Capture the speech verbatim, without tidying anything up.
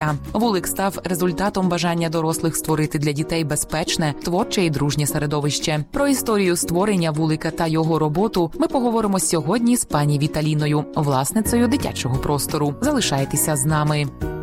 життя. Вулик став результатом бажання дорослих створити для дітей безпечне, творче і дружнє середовище. Про історію створення вулика та його роботу ми поговоримо сьогодні з пані Віталіною, власницею дитячого простору. Залишайтеся з нами.